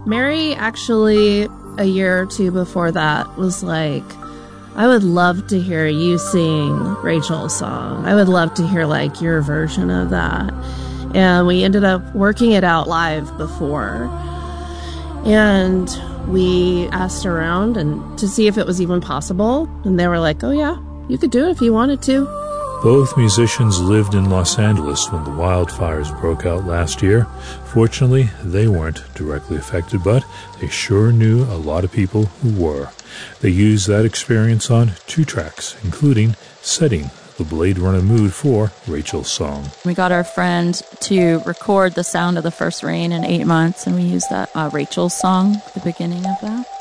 Mary actually, a year or two before that, was like, I would love to hear you sing Rachel's song. I would love to hear, like, your version of that. And we ended up working it out live before. And we asked around and to see if it was even possible. And they were like, oh, yeah, you could do it if you wanted to. Both musicians lived in Los Angeles when the wildfires broke out last year. Fortunately, they weren't directly affected, but they sure knew a lot of people who were. They used that experience on 2 tracks, including setting the Blade Runner mood for Rachel's song. We got our friend to record the sound of the first rain in 8 months, and we used that Rachel's song at the beginning of that.